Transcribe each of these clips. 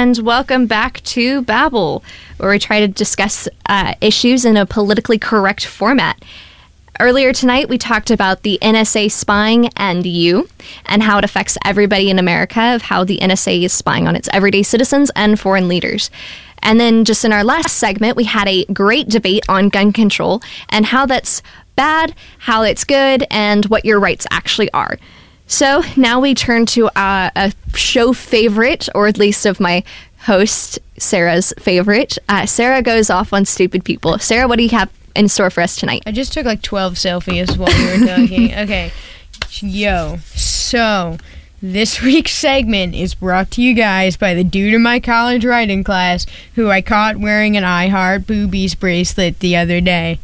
and welcome back to Babble, where we try to discuss issues in a politically correct format. Earlier tonight, we talked about the NSA spying and you, and how it affects everybody in America, of how the NSA is spying on its everyday citizens and foreign leaders. And then just in our last segment, we had a great debate on gun control and how that's bad, how it's good, and what your rights actually are. So now we turn to a show favorite, or at least of my host, Sarah's favorite. Sarah goes off on stupid people. Sarah, what do you have in store for us tonight? I just took like 12 selfies while we were talking. Okay. So this week's segment is brought to you guys by the dude in my college writing class who I caught wearing an I Heart Boobies bracelet the other day.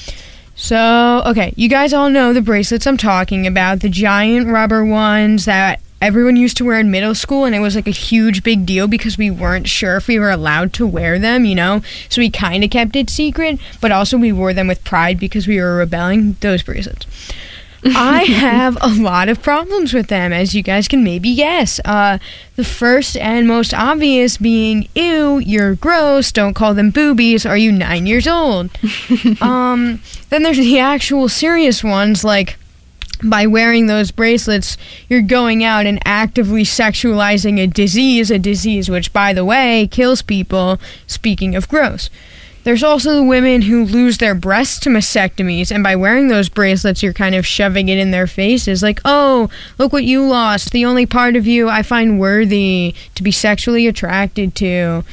So, okay, you guys all know the bracelets I'm talking about, the giant rubber ones that everyone used to wear in middle school, and it was like a huge big deal because we weren't sure if we were allowed to wear them, you know? So we kind of kept it secret, but also we wore them with pride because we were rebelling. Those bracelets. I have a lot of problems with them, as you guys can maybe guess. The first and most obvious being, ew, you're gross, don't call them boobies, are you 9 years old? Then there's the actual serious ones, like, by wearing those bracelets, you're going out and actively sexualizing a disease which, by the way, kills people, speaking of gross. There's also the women who lose their breasts to mastectomies, and by wearing those bracelets, you're kind of shoving it in their faces, like, oh, look what you lost, the only part of you I find worthy to be sexually attracted to.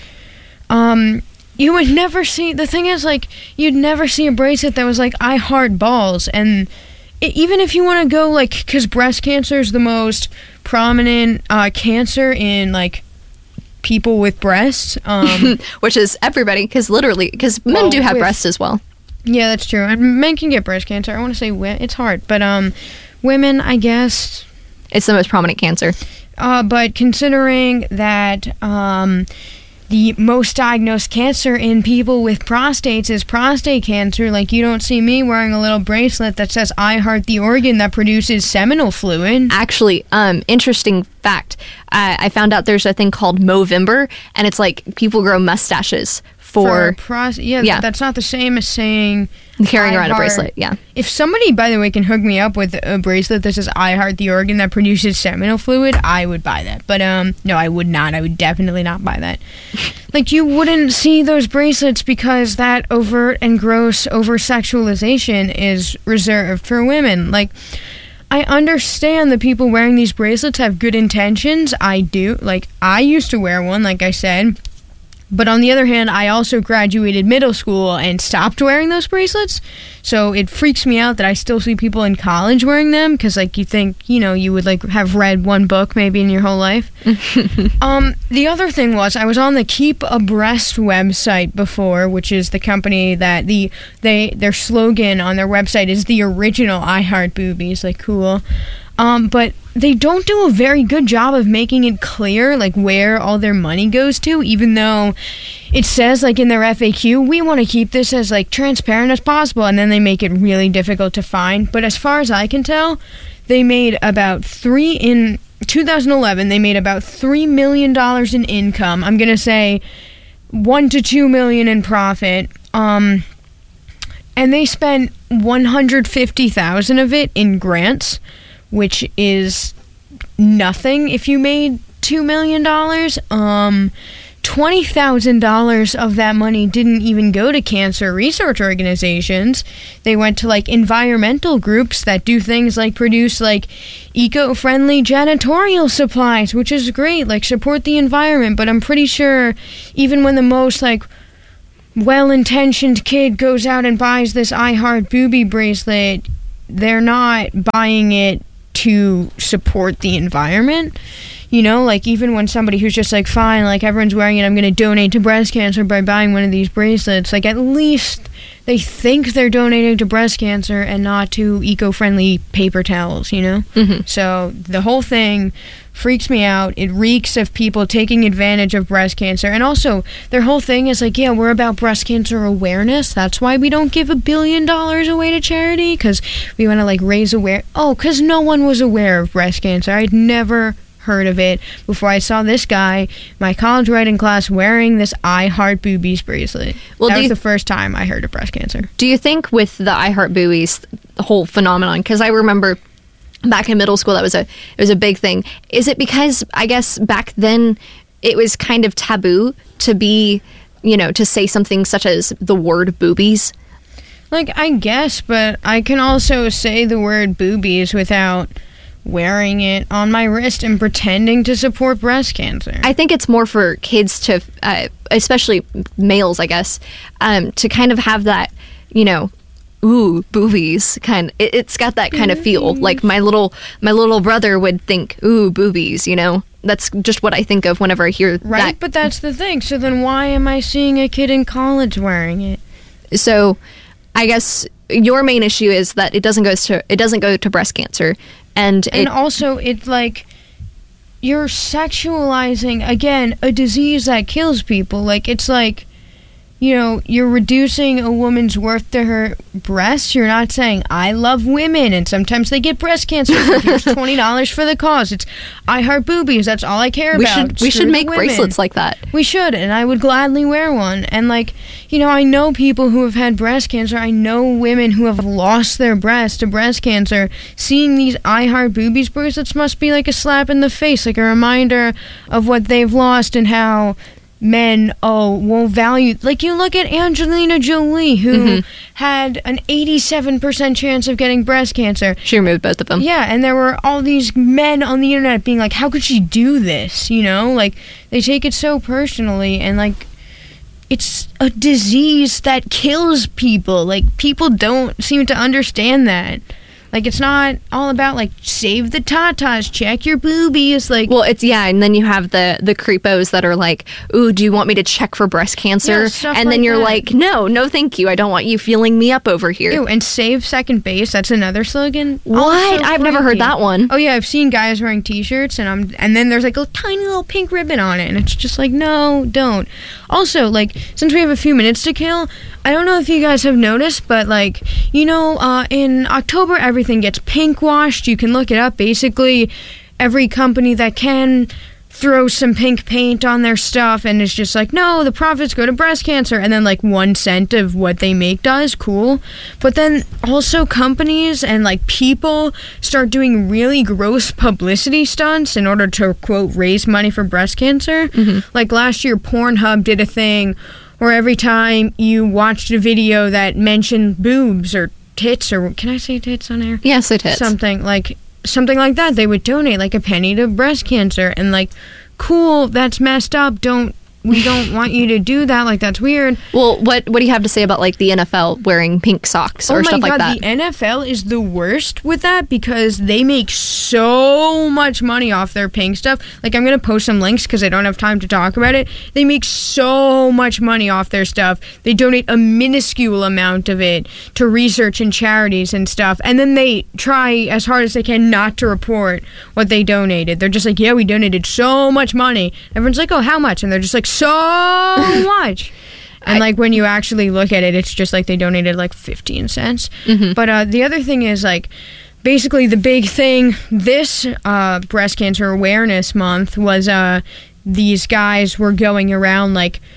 You would never see, the thing is, like, you'd never see a bracelet that was like, I heart balls, and even if you want to go, like, because breast cancer is the most prominent cancer in, like, people with breasts, which is everybody, because men do have breasts as well. Yeah, that's true. And men can get breast cancer. I want to say it's hard, but women, I guess it's the most prominent cancer. But considering that the most diagnosed cancer in people with prostates is prostate cancer, like, you don't see me wearing a little bracelet that says I heart the organ that produces seminal fluid. Actually, interesting fact, I found out there's a thing called Movember, and it's like people grow mustaches for yeah, that's not the same as saying carrying around a bracelet. Yeah. If somebody, by the way, can hook me up with a bracelet that says I heart the organ that produces seminal fluid, I would buy that. But no, I would not. I would definitely not buy that. Like, you wouldn't see those bracelets because that overt and gross over-sexualization is reserved for women. Like, I understand that people wearing these bracelets have good intentions. I do. Like, I used to wear one, like I said. But on the other hand, I also graduated middle school and stopped wearing those bracelets. So it freaks me out that I still see people in college wearing them because, like, you think, you know, you would, like, have read one book maybe in your whole life. The other thing was, I was on the Keep Abreast website before, which is the company that their slogan on their website is the original I Heart Boobies. Like, cool. But they don't do a very good job of making it clear, like, where all their money goes to, even though it says, like, in their FAQ, we want to keep this as, like, transparent as possible, and then they make it really difficult to find. But as far as I can tell, they made about in 2011, they made about $3 million in income. I'm going to say $1 to $2 million in profit. And they spent $150,000 of it in grants, which is nothing if you made $2 million. $20,000 of that money didn't even go to cancer research organizations. They went to, like, environmental groups that do things like produce, like, eco-friendly janitorial supplies, which is great, like, support the environment. But I'm pretty sure even when the most, like, well-intentioned kid goes out and buys this I Heart Boobie bracelet, they're not buying it to support the environment. You know, like, even when somebody who's just like, fine, like, everyone's wearing it, I'm going to donate to breast cancer by buying one of these bracelets, like, at least they think they're donating to breast cancer and not to eco-friendly paper towels, you know? Mm-hmm. So the whole thing freaks me out. It reeks of people taking advantage of breast cancer. And also, their whole thing is like, yeah, we're about breast cancer awareness. That's why we don't give $1 billion away to charity, because we want to, like, raise awareness. Oh, because no one was aware of breast cancer. I'd never heard of it before I saw this guy, my college writing class, wearing this I Heart Boobies bracelet. Well, that was the first time I heard of breast cancer. Do you think with the I Heart Boobies, the whole phenomenon, because I remember back in middle school, it was a big thing. Is it because, I guess, back then it was kind of taboo to be, to say something such as the word boobies? Like, I guess, but I can also say the word boobies without wearing it on my wrist and pretending to support breast cancer. I think it's more for kids to, especially males, I guess, to kind of have that, ooh, boobies kind. It's got that kind of feel. Like my little brother would think, ooh, boobies. That's just what I think of whenever I hear that. Right, but that's the thing. So then, why am I seeing a kid in college wearing it? So, I guess your main issue is that it doesn't go to breast cancer, and also it's like you're sexualizing again a disease that kills people. Like it's like, you're reducing a woman's worth to her breasts. You're not saying, I love women, and sometimes they get breast cancer. Here's $20 for the cause. It's, I heart boobies. That's all I care about. We should make bracelets like that. We should, and I would gladly wear one. And, I know people who have had breast cancer. I know women who have lost their breast to breast cancer. Seeing these I heart boobies bracelets must be like a slap in the face, like a reminder of what they've lost and how men won't value. Like, you look at Angelina Jolie, who had an 87% chance of getting breast cancer. She removed both of them. Yeah, and there were all these men on the internet being like, how could she do this? Like, they take it so personally, and it's a disease that kills people. Like, people don't seem to understand that. Like, it's not all about, save the tatas, check your boobies, Well, and then you have the creepos that are like, ooh, do you want me to check for breast cancer? Yeah, and then you're like, no, thank you. I don't want you feeling me up over here. Ew, and save second base, that's another slogan. What? I've never heard that one. Oh, yeah, I've seen guys wearing t-shirts, and then there's, a tiny little pink ribbon on it, and it's just like, no, don't. Also, since we have a few minutes to kill, I don't know if you guys have noticed, but, in October, everything gets pink washed. You can look it up. Basically, every company that can throws some pink paint on their stuff and is just like, no, the profits go to breast cancer, and then 1 cent of what they make does. Cool. But then also companies and people start doing really gross publicity stunts in order to, quote, raise money for breast cancer. Last year, Pornhub did a thing where every time you watched a video that mentioned boobs or tits, or can I say tits on air? Yeah, say tits. Something like that, they would donate a penny to breast cancer, and cool, that's messed up. We don't want you to do that. That's weird. Well, what do you have to say about the NFL wearing pink socks or stuff like that? Oh my God, the NFL is the worst with that because they make so much money off their pink stuff. I'm going to post some links because I don't have time to talk about it. They make so much money off their stuff. They donate a minuscule amount of it to research and charities and stuff. And then they try as hard as they can not to report what they donated. They're just like, yeah, we donated so much money. Everyone's like, oh, how much? And they're just like, so much. And when you actually look at it, it's just they donated 15 cents. But the other thing is basically the big thing this breast cancer awareness month was these guys were going around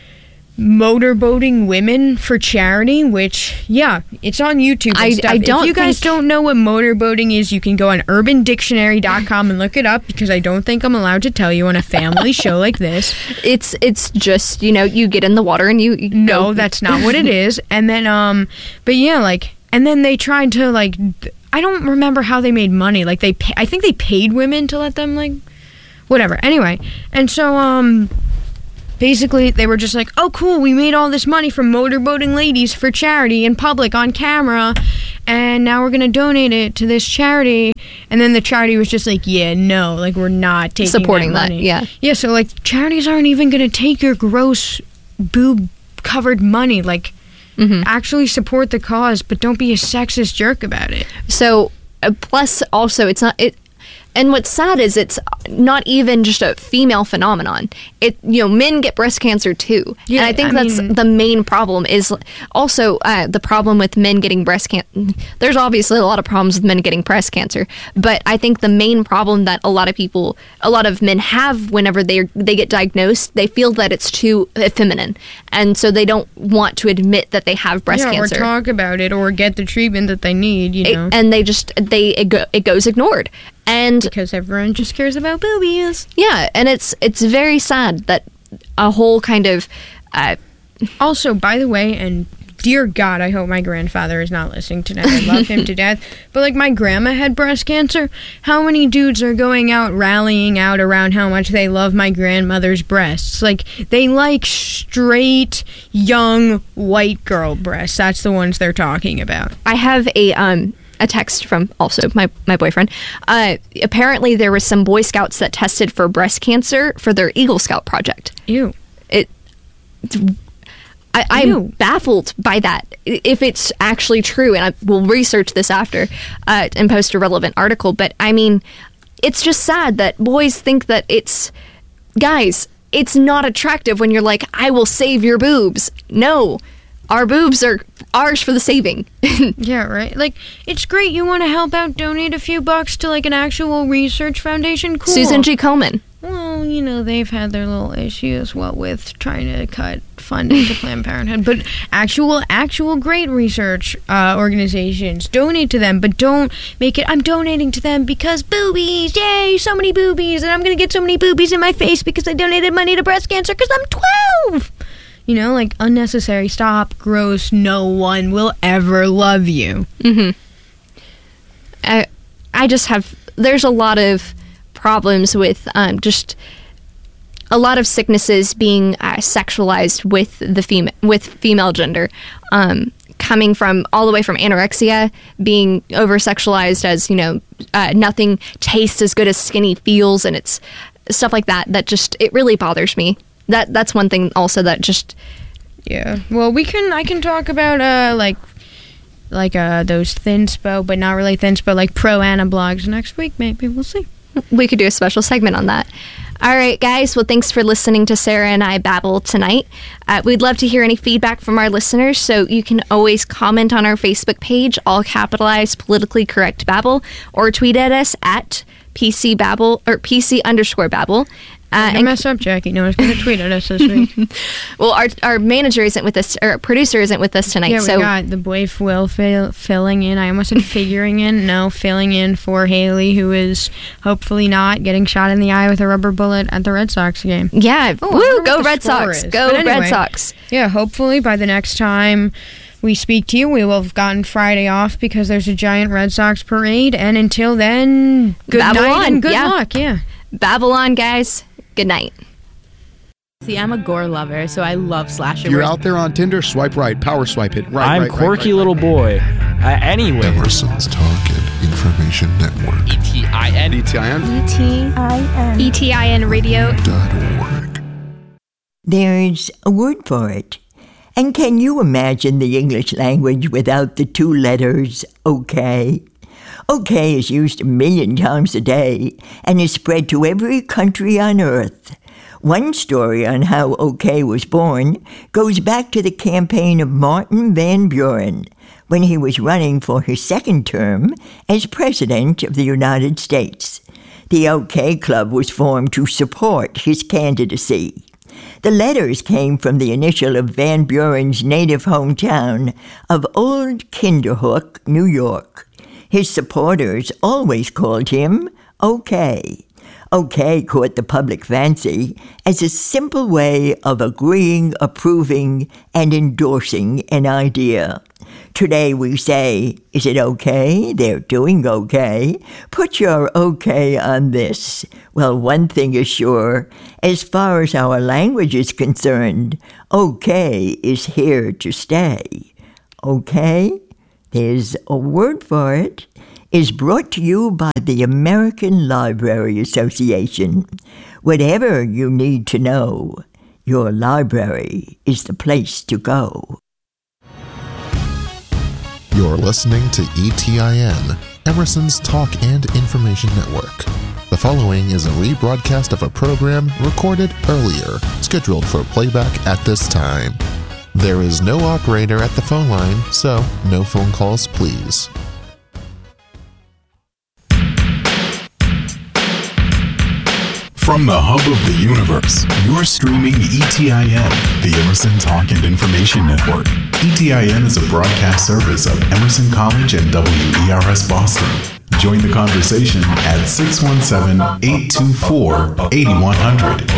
motorboating women for charity, which, yeah, it's on YouTube and stuff. If you guys don't know what motorboating is, you can go on urbandictionary.com and look it up, because I don't think I'm allowed to tell you on a family show like this. It's just, you get in the water and you No, that's not what it is. And then, but yeah, and then they tried to, I don't remember how they made money. I think they paid women to let them, whatever. Anyway, and so, basically, they were just like, oh, cool, we made all this money from motorboating ladies for charity in public on camera, and now we're going to donate it to this charity. And then the charity was just like, yeah, no, we're not taking supporting that money. Yeah. Yeah, so, charities aren't even going to take your gross boob-covered money. Actually support the cause, but don't be a sexist jerk about it. So, plus, also, it's not... And what's sad is it's not even just a female phenomenon. Men get breast cancer too. Yeah, and I think that's the main problem is also the problem with men getting breast cancer. There's obviously a lot of problems with men getting breast cancer, but I think the main problem that a lot of men have whenever they get diagnosed, they feel that it's too feminine. And so they don't want to admit that they have breast cancer. Or talk about it or get the treatment that they need, And it goes ignored. And because everyone just cares about boobies. Yeah, and it's very sad that a whole kind of... Also, by the way, and dear God, I hope my grandfather is not listening tonight. I love him to death. But, like, my grandma had breast cancer. How many dudes are going out rallying out around how much they love my grandmother's breasts? Like, they like straight, young, white girl breasts. That's the ones they're talking about. I have a text from also my boyfriend. Apparently there were some Boy Scouts that tested for breast cancer for their Eagle Scout project. Ew. I'm baffled by that. If it's actually true, and I will research this after and post a relevant article, but I mean, it's just sad that boys think that guys, it's not attractive when you're like, I will save your boobs. No. Our boobs are ours for the saving. Yeah, right. Like, it's great. You want to help out, donate a few bucks to, like, an actual research foundation? Cool. Susan G. Komen. Well, they've had their little issues, with trying to cut funding to Planned Parenthood. But actual great research organizations, donate to them. But don't make it, I'm donating to them because boobies. Yay, so many boobies. And I'm going to get so many boobies in my face because I donated money to breast cancer because I'm 12. Unnecessary. Stop. Gross. No one will ever love you. Mm-hmm. I just have... There's a lot of problems with just a lot of sicknesses being sexualized with female gender. Coming from all the way from anorexia, being over-sexualized as, nothing tastes as good as skinny feels, and it's stuff like that just... It really bothers me. That's one thing also that just... Yeah. Well, I can talk about, those thinspo, but not really thinspo, like pro-Ana blogs next week, maybe. We'll see. We could do a special segment on that. All right, guys. Well, thanks for listening to Sarah and I babble tonight. We'd love to hear any feedback from our listeners, so you can always comment on our Facebook page, all capitalized, politically correct babble, or tweet at us at PC babble, or PC_babble. Don't mess up, Jackie. No one's going to tweet at us this week. Well, our manager isn't with us, or producer isn't with us tonight. Yeah, we got the boy Will filling in. I almost said figuring in. No, filling in for Haley, who is hopefully not getting shot in the eye with a rubber bullet at the Red Sox game. Yeah, go Red Sox. Go Red Sox. Yeah, hopefully by the next time we speak to you, we will have gotten Friday off because there's a giant Red Sox parade. And until then, good night and good luck. Yeah. Babylon, guys. Good night. See, I'm a gore lover, so I love slasher. If you're out there on Tinder, swipe right, power swipe it. Right, I'm quirky little boy. Anyway. Emerson's Target Information Network. ETIN. ETIN. ETIN Radio. .org. There's a word for it. And can you imagine the English language without the two letters OK? OK is used 1 million times a day and is spread to every country on earth. One story on how OK was born goes back to the campaign of Martin Van Buren when he was running for his second term as President of the United States. The OK Club was formed to support his candidacy. The letters came from the initial of Van Buren's native hometown of Old Kinderhook, New York. His supporters always called him OK. OK caught the public fancy as a simple way of agreeing, approving, and endorsing an idea. Today we say, is it okay? They're doing okay. Put your okay on this. Well, one thing is sure, as far as our language is concerned, okay is here to stay. Okay? There's a word for it. Is brought to you by the American Library Association. Whatever you need to know, your library is the place to go. You're listening to ETIN, Emerson's Talk and Information Network. The following is a rebroadcast of a program recorded earlier, scheduled for playback at this time. There is no operator at the phone line, so no phone calls, please. From the hub of the universe, you're streaming ETIN, the Emerson Talk and Information Network. ETIN is a broadcast service of Emerson College and WERS Boston. Join the conversation at 617-824-8100.